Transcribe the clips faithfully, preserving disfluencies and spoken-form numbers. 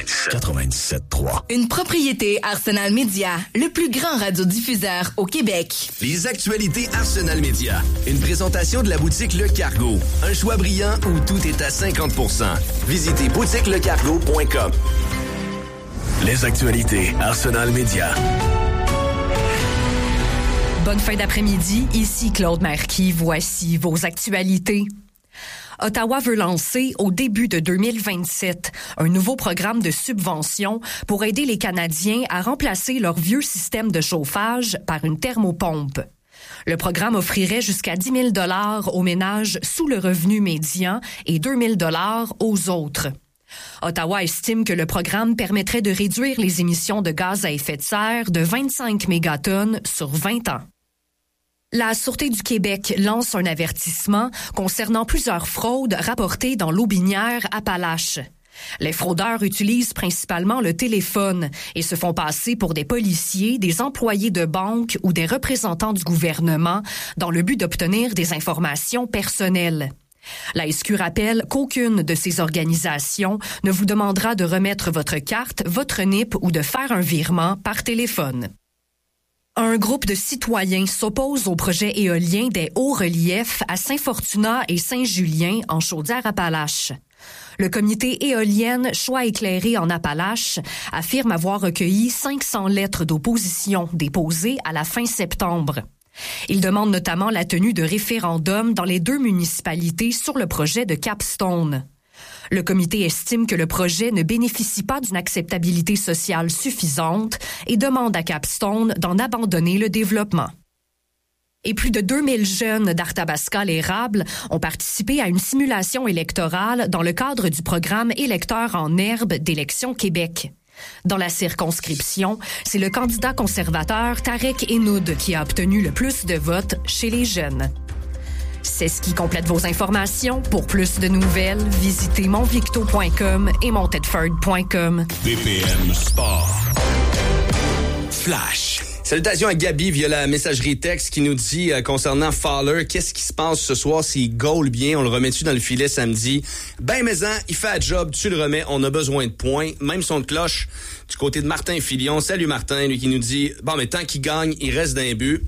quatre-vingt-dix-sept trois. Une propriété Arsenal Média, le plus grand radiodiffuseur au Québec. Les actualités Arsenal Média. Une présentation de la boutique Le Cargo. Un choix brillant où tout est à cinquante pour cent. Visitez boutique le cargo point com. Les actualités Arsenal Média. Bonne fin d'après-midi, ici Claude Marquis. Voici vos actualités. Ottawa veut lancer, au début de deux mille vingt-sept, un nouveau programme de subvention pour aider les Canadiens à remplacer leur vieux système de chauffage par une thermopompe. Le programme offrirait jusqu'à dix mille dollars aux ménages sous le revenu médian et deux mille dollars aux autres. Ottawa estime que le programme permettrait de réduire les émissions de gaz à effet de serre de vingt-cinq mégatonnes sur vingt ans. La Sûreté du Québec lance un avertissement concernant plusieurs fraudes rapportées dans l'Aubinière-Appalaches. Les fraudeurs utilisent principalement le téléphone et se font passer pour des policiers, des employés de banque ou des représentants du gouvernement dans le but d'obtenir des informations personnelles. La S Q rappelle qu'aucune de ces organisations ne vous demandera de remettre votre carte, votre N I P ou de faire un virement par téléphone. Un groupe de citoyens s'oppose au projet éolien des hauts-reliefs à Saint-Fortuna et Saint-Julien en Chaudière-Appalaches. Le comité éolienne Choix éclairé en Appalaches affirme avoir recueilli cinq cents lettres d'opposition déposées à la fin septembre. Il demande notamment la tenue de référendums dans les deux municipalités sur le projet de Capstone. Le comité estime que le projet ne bénéficie pas d'une acceptabilité sociale suffisante et demande à Capstone d'en abandonner le développement. Et plus de deux mille jeunes d'Arthabasca l'Érable ont participé à une simulation électorale dans le cadre du programme Électeurs en herbe d'Élections Québec. Dans la circonscription, c'est le candidat conservateur Tarek Enoud qui a obtenu le plus de votes chez les jeunes. C'est ce qui complète vos informations. Pour plus de nouvelles, visitez monvicto point com et montedford point com. B P M Sport. Flash. Salutations à Gabi via la messagerie texte qui nous dit euh, concernant Fowler, qu'est-ce qui se passe ce soir s'il goal bien, on le remet-tu dans le filet samedi? Ben mais-en, il fait un job, tu le remets, on a besoin de points. Même son de cloche du côté de Martin Filion. Salut Martin, lui qui nous dit, bon mais tant qu'il gagne, il reste d'un but.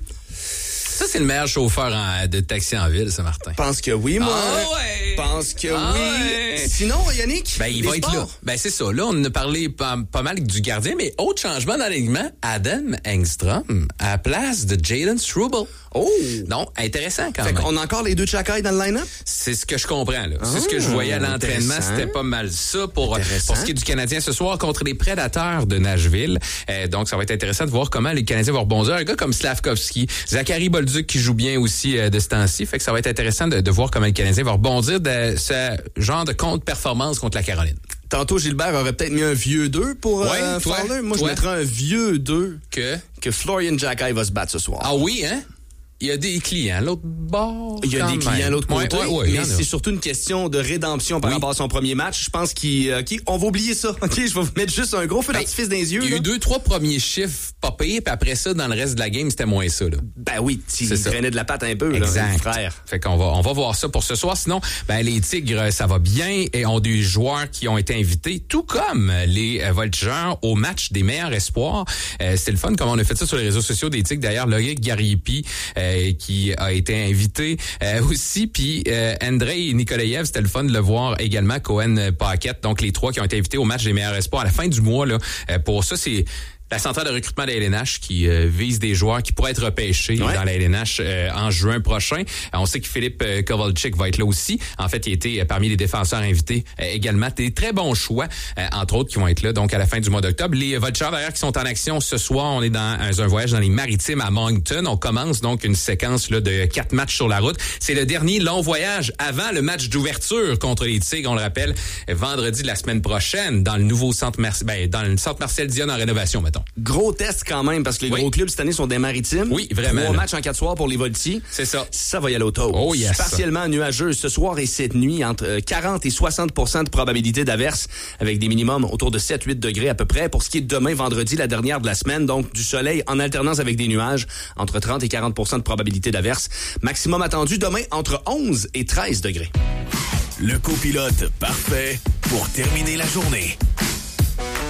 Ça, c'est le meilleur chauffeur en, de taxi en ville, ça, Martin. Pense que oui, moi. Ah ouais! Pense que ah oui. Ouais. Sinon, Yannick? Ben, il va sports. être là. Ben, c'est ça. Là, on en a parlé pas, pas mal du gardien, mais autre changement dans l'alignement, Adam Engstrom à la place de Jalen Struble. Oh! Donc, intéressant quand fait même. On a encore les deux Chakai dans le line-up? C'est ce que je comprends, là. Ah, c'est ce que je voyais à l'entraînement. C'était pas mal ça pour, pour ce qui est du Canadien ce soir contre les Prédateurs de Nashville. Euh, donc, ça va être intéressant de voir comment les Canadiens vont rebondir. Un gars comme Slavkovski, Zachary Bolduc qui joue bien aussi euh, de ce temps-ci. Fait que ça va être intéressant de, de voir comment le Canadien va rebondir de ce genre de contre-performance contre la Caroline. Tantôt, Gilbert aurait peut-être mis un vieux deux pour ouais, euh, toi, Fowler. Moi, toi. je mettrais un vieux deux que, que Florian Xhekaj va se battre ce soir. Ah oui, hein? Il y a des clients, l'autre bord. Il y a des clients même. à l'autre côté, ouais, ouais, ouais, mais c'est surtout une question de rédemption par oui. rapport à son premier match. Je pense qu'il, euh, okay, on va oublier ça. Ok, je vais vous mettre juste un gros feu d'artifice ben, dans les yeux. Il y a eu deux, trois premiers chiffres pas payés, puis après ça, dans le reste de la game, c'était moins ça. Là. Ben oui, il traînait de la patte un peu, exact. Là, frère. Fait qu'on va, on va voir ça pour ce soir. Sinon, ben les Tigres, ça va bien et ont des joueurs qui ont été invités, tout comme les Voltigeurs au match des meilleurs espoirs. Euh, c'est le fun comme on a fait ça sur les réseaux sociaux des Tigres. D'ailleurs, Loïc Garipi, euh, qui a été invité euh, aussi. Puis euh, Andrei Nikolaev, c'était le fun de le voir également, Cohen Paquette. Donc les trois qui ont été invités au match des meilleurs espoirs à la fin du mois. Là, euh, pour ça, c'est la centrale de recrutement de la L N H qui euh, vise des joueurs qui pourraient être repêchés ouais. dans la L N H euh, en juin prochain. On sait que Philippe euh, Kovalchik va être là aussi. En fait, il était euh, parmi les défenseurs invités euh, également. Des très bons choix, euh, entre autres, qui vont être là donc à la fin du mois d'octobre. Les Vultures, d'ailleurs, qui sont en action ce soir. On est dans un, un voyage dans les Maritimes à Moncton. On commence donc une séquence là, de quatre matchs sur la route. C'est le dernier long voyage avant le match d'ouverture contre les Tigres, on le rappelle, vendredi de la semaine prochaine dans le nouveau centre Marcel, ben, dans le centre Marcel Dionne en rénovation, mettons. Gros test quand même, parce que les oui. gros clubs cette année sont des Maritimes. Oui, vraiment. Trois matchs en quatre soirs pour les Voltiers. C'est ça. Ça va y aller au taux. Oh yes. Partiellement nuageux ce soir et cette nuit, entre quarante et soixante pour cent de probabilité d'averse, avec des minimums autour de sept à huit degrés à peu près. Pour ce qui est de demain, vendredi, la dernière de la semaine, donc du soleil en alternance avec des nuages, entre trente et quarante pour cent de probabilité d'averse. Maximum attendu demain, entre onze et treize degrés. Le copilote parfait pour terminer la journée.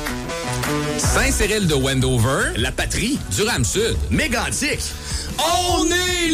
Saint-Cyril de Wendover, La Patrie, Durham-Sud. Mégantic. On est